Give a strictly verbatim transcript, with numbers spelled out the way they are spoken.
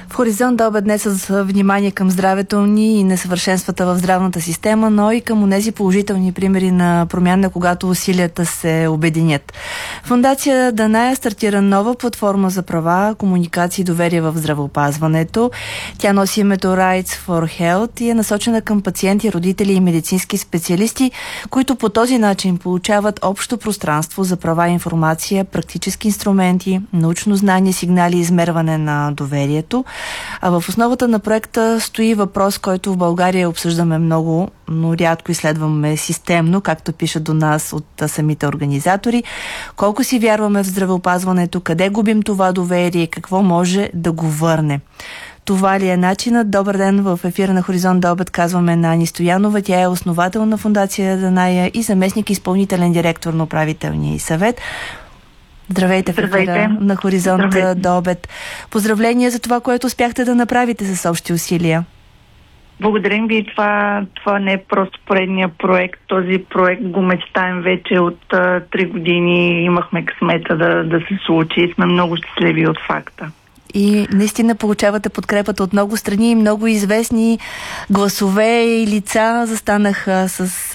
В Хоризонт обед днес с внимание към здравето ни и несъвършенствата в здравната система, но и към онези положителни примери на промяна, когато усилията се обединят. Фондация Даная стартира нова платформа за права, комуникации и доверие в здравеопазването. Тя носи името Rights for Health и е насочена към пациенти, родители и медицински специалисти, които по този начин получават общо пространство за права и информация, практически инструменти, научно знание, сигнали и измерване на доверието. А в основата на проекта стои въпрос, който в България обсъждаме много, но рядко изследваме системно, както пишат до нас от самите организатори. Колко си вярваме в здравеопазването, къде губим това доверие, какво може да го върне? Това ли е начинът? Добър ден, в ефира на Хоризонт до обед казваме на Ани Стоянова. Тя е основател на Фондация Даная и заместник изпълнителен директор на управителния съвет. Здравейте, Здравейте. в ефира на Хоризонт Здравейте. до обед. Поздравления за това, което успяхте да направите с общи усилия. Благодарим ви. Това, това не е просто поредния проект. Този проект го мечтаем вече от три години. Имахме късмета да, да се случи и сме много щастливи от факта. И наистина получавате подкрепата от много страни и много известни гласове и лица застанаха с